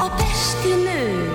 A pesti nő.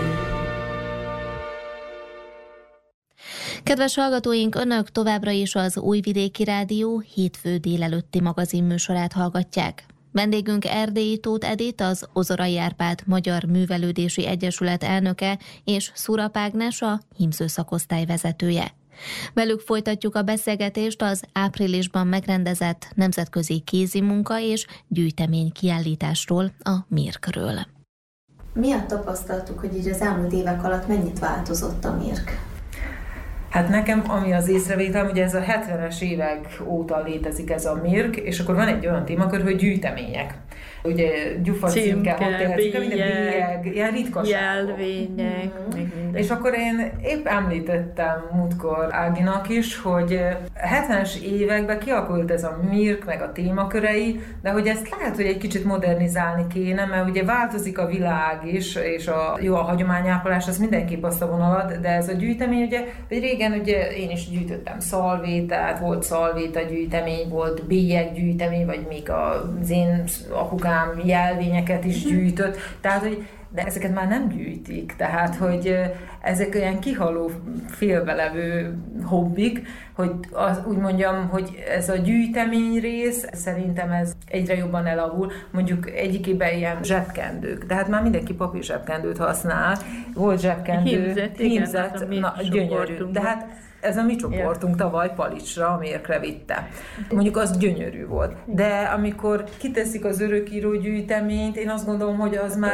Kedves hallgatóink, önök továbbra is az Újvidéki Rádió hétfő délelőtti magazinműsorát hallgatják. Vendégünk Erdélyi Tóth Edit, az Ozorai Árpád Magyar Művelődési Egyesület elnöke, és Szurap Ágnes, a hímző szakosztály vezetője. Velük folytatjuk a beszélgetést az áprilisban megrendezett nemzetközi kézimunka és gyűjtemény kiállításról, a MIRK-ről. Mi a tapasztalatuk, hogy így az elmúlt évek alatt mennyit változott a MIRK? Hát nekem, ami az észrevételem, ugye ez a 70-es évek óta létezik ez a MIRK, és akkor van egy olyan témakör, hogy gyűjtemények. Ugye gyufacímke, bélyeg, ilyen ritkaságok. Jelvények, és akkor én épp említettem múltkor Áginak is, hogy 70-es években kialakult ez a MIRK, meg a témakörei, de hogy ezt lehet, hogy egy kicsit modernizálni kéne, mert ugye változik a világ is, és a hagyományápolás, az mindenképp azt a vonalat, de ez a gyűjtemény, ugye, hogy régen ugye én is gyűjtöttem szalvétát, volt szalvéta gyűjtemény, volt bélyeggyűjtemény, vagy még az én apukám jelvényeket is gyűjtött, tehát, hogy de ezeket már nem gyűjtik, tehát, hogy ezek olyan kihaló félbelevő hobbik, hogy úgy mondjam, hogy ez a gyűjtemény rész, szerintem ez egyre jobban elavul, mondjuk egyikében ilyen zsebkendők, de hát már mindenki papír zsebkendőt használ, volt zsebkendő, hímzett, gyönyörű, de hát ez a mi csoportunk tavaly Palicsra, a MIRK-re vitte. Mondjuk az gyönyörű volt. De amikor kiteszik az örökíró gyűjteményt, én azt gondolom, hogy az már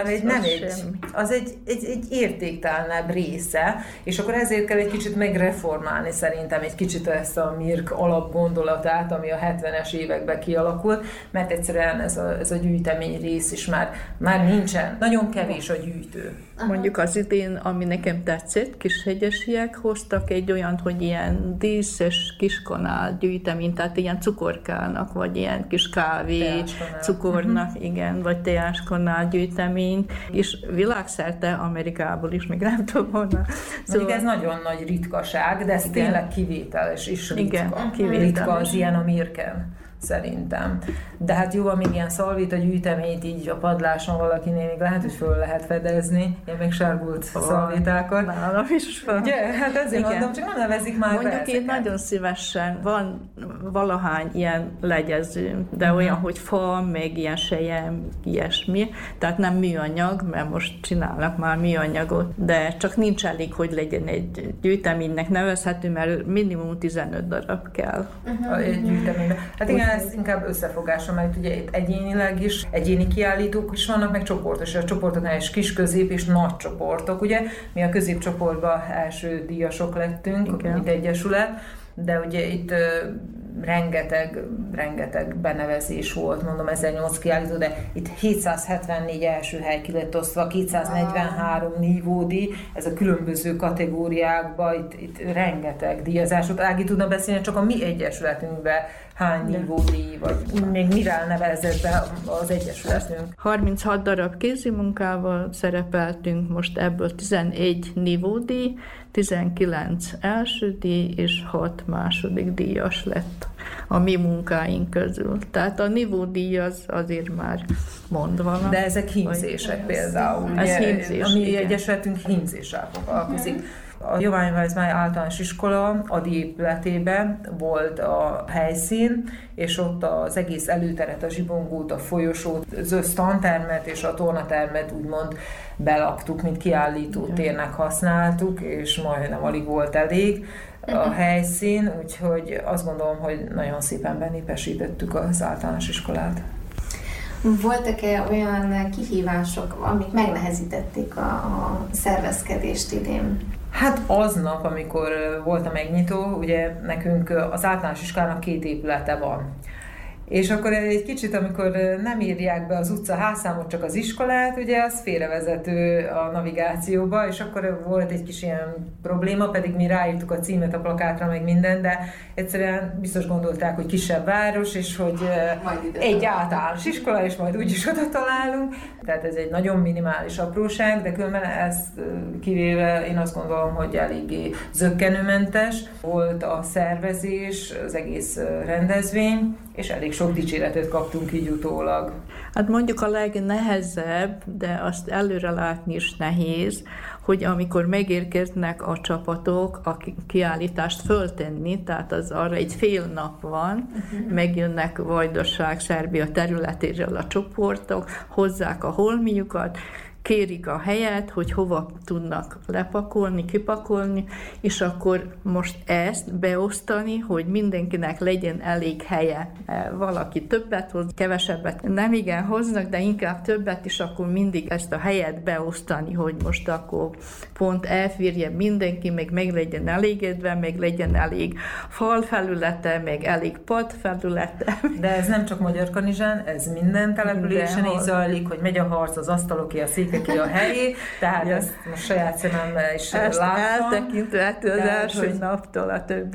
egy értéktelenebb része, és akkor ezért kell egy kicsit megreformálni szerintem egy kicsit ezt a MIRK alapgondolatát, ami a 70-es években kialakult, mert egyszerűen ez a gyűjtemény rész is már nincsen. Nagyon kevés a gyűjtő. Mondjuk az idén, ami nekem tetszett, Kishegyesiek hoztak egy olyan, hogy ilyen díszes kiskanál gyűjtemény, tehát ilyen cukorkának, vagy ilyen kis kávé cukornak, igen, vagy teáskanál gyűjtemény, és világszerte Amerikából is, még nem tudom volna. Szóval ez nagyon nagy ritkaság, de ez tényleg kivételes és ritka. Igen, ritka az ilyen a MIRK-en. Szerintem. De hát jó, amíg ilyen szalvéta gyűjteményt így a padláson valakinél még lehet, hogy föl lehet fedezni, ilyen még sárgult szalvétákat. Nálam is van. Ugye? Hát ezért mondom, csak nem nevezik már mondjuk én nagyon szívesen, van valahány ilyen legyező, de olyan, hogy fa, meg ilyen sejem, ilyesmi, tehát nem műanyag, mert most csinálnak már műanyagot, de csak nincs elég, hogy legyen egy gyűjteménynek nevezhető, mert minimum 15 darab kell. Egy gyűjteményben. Hát igen, ez inkább összefogásra, mert ugye itt egyénileg is, egyéni kiállítók is vannak, meg csoportos, a csoportoknál is kis, közép és nagy csoportok, ugye? Mi a középcsoportban első díjasok lettünk, mint egyesület, de ugye itt rengeteg benevezés volt, mondom, 1008 kiállító, de itt 774 első hely ki lett osztva, 243 nívódíj, ez a különböző kategóriákban, itt rengeteg díjazásot. Ági tudna beszélni csak a mi egyesületünkben hány nívódíj, vagy még mivel nevezett be az egyesületünk? 36 darab kézimunkával szerepeltünk, most ebből 11 nívódíj, 19 első díj és 6 második díjas lett a mi munkáink közül. Tehát a nívódíj az azért már mondva. De ezek hímzések például. Ez hímzés, a mi egyesületünk hímzéssel foglalkozik. A Giovanni Weissmeier általános iskola Adi épületében volt a helyszín, és ott az egész előteret, a zsibongót, a folyosót, az össztantermet és a tornatermet úgymond belaktuk, mint kiállító térnek használtuk, és majdnem alig volt elég a helyszín, úgyhogy azt gondolom, hogy nagyon szépen benépesítettük az általános iskolát. Voltak-e olyan kihívások, amik megnehezítették a szervezkedést idén? Hát aznap, amikor volt a megnyitó, ugye nekünk az általános iskolának 2 épülete van. És akkor egy kicsit, amikor nem írják be az utca házszámot, csak az iskolát, ugye az félrevezető a navigációba, és akkor volt egy kis ilyen probléma, pedig mi ráírtuk a címet a plakátra, meg minden, de egyszerűen biztos gondolták, hogy kisebb város, és hogy egy általános iskola, és majd úgyis oda találunk. Tehát ez egy nagyon minimális apróság, de különben ezt kivéve én azt gondolom, hogy eléggé zökkenőmentes volt a szervezés, az egész rendezvény, és elég sok dicséretet kaptunk így utólag. Hát mondjuk a legnehezebb, de azt előre látni is nehéz, hogy amikor megérkeznek a csapatok a kiállítást föltenni, tehát az arra egy fél nap van, megjönnek Vajdaság, Szerbia területéről a csoportok, hozzák a holmiukat, kérik a helyet, hogy hova tudnak lepakolni, kipakolni, és akkor most ezt beosztani, hogy mindenkinek legyen elég helye. Valaki többet hoz, kevesebbet nem igen hoznak, de inkább többet, és akkor mindig ezt a helyet beosztani, hogy most akkor pont elférje mindenki, meg legyen elégedve, meg legyen elég falfelülete, meg elég padfelülete. De ez nem csak Magyarkanizsán, ez minden településen így zajlik, hogy megy a harc az asztaloké, a székek ki a helyé, tehát ezt most saját szememmel is ezt láttam. eltekintve az első naptól a többi